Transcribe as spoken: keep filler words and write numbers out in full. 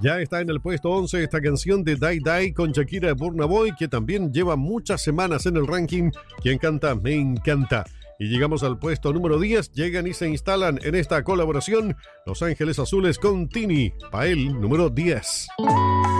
Ya está en el puesto once esta canción de Dai Dai con Shakira de Burna Boy, que también lleva muchas semanas en el ranking. Quien canta, me encanta. Y llegamos al puesto número diez, llegan y se instalan en esta colaboración Los Ángeles Azules con Tini, Pael número diez.